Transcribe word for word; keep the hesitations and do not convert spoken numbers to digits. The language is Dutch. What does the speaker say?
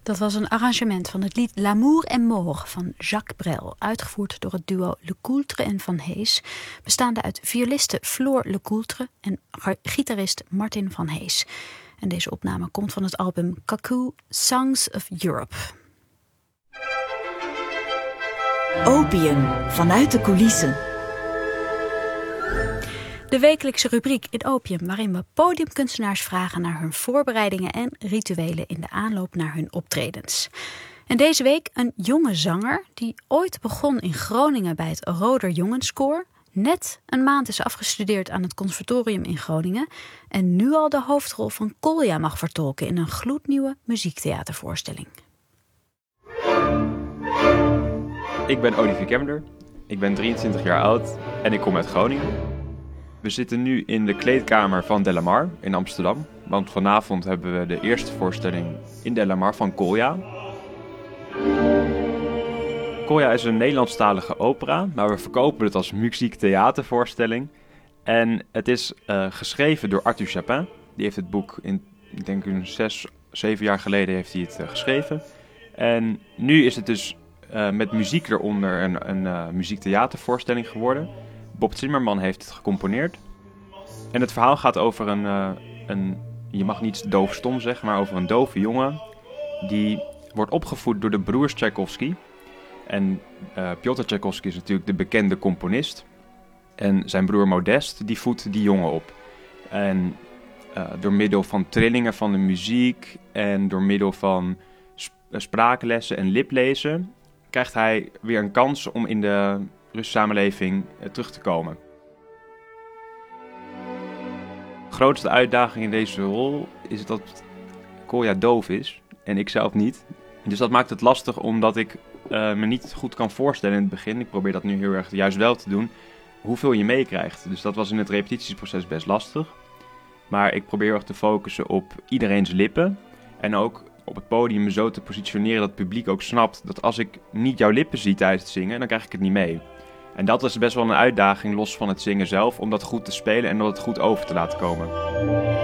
Dat was een arrangement van het lied L'amour est mort van Jacques Brel, uitgevoerd door het duo Lecoultre en Van Hees, bestaande uit violiste Floor Lecoultre en gitarist Martin Van Hees. En deze opname komt van het album Kaku Songs of Europe. Opium, vanuit de coulissen. De wekelijkse rubriek in Opium, waarin we podiumkunstenaars vragen naar hun voorbereidingen en rituelen in de aanloop naar hun optredens. En deze week een jonge zanger die ooit begon in Groningen bij het Roder Jongenskoor, net een maand is afgestudeerd aan het conservatorium in Groningen en nu al de hoofdrol van Kolja mag vertolken in een gloednieuwe muziektheatervoorstelling. Ik ben Olivier Kemmeler, ik ben drieëntwintig jaar oud en ik kom uit Groningen. We zitten nu in de kleedkamer van De La Mar in Amsterdam, want vanavond hebben we de eerste voorstelling in De La Mar van Kolja. Kolja is een Nederlandstalige opera, maar we verkopen het als muziektheatervoorstelling. En het is uh, geschreven door Arthur Chapin. Die heeft het boek, in, ik denk een zes, zeven jaar geleden heeft hij het uh, geschreven. En nu is het dus uh, met muziek eronder een, een uh, muziektheatervoorstelling geworden. Bob Zimmerman heeft het gecomponeerd. En het verhaal gaat over een, uh, een je mag niet doofstom zeggen, maar over een dove jongen. Die wordt opgevoed door de broers Tchaikovsky. En uh, Piotr Tchaikovsky is natuurlijk de bekende componist. En zijn broer Modest, die voedt die jongen op. En uh, door middel van trillingen van de muziek en door middel van sp- spraaklessen en liplezen krijgt hij weer een kans om in de Russische samenleving uh, terug te komen. De grootste uitdaging in deze rol is dat Kolja doof is en ik zelf niet. Dus dat maakt het lastig omdat ik uh, me niet goed kan voorstellen in het begin. Ik probeer dat nu heel erg juist wel te doen. Hoeveel je meekrijgt. Dus dat was in het repetitieproces best lastig. Maar ik probeer erg te focussen op iedereen's lippen. En ook op het podium me zo te positioneren dat het publiek ook snapt dat als ik niet jouw lippen zie tijdens het zingen, dan krijg ik het niet mee. En dat is best wel een uitdaging los van het zingen zelf, om dat goed te spelen en om het goed over te laten komen.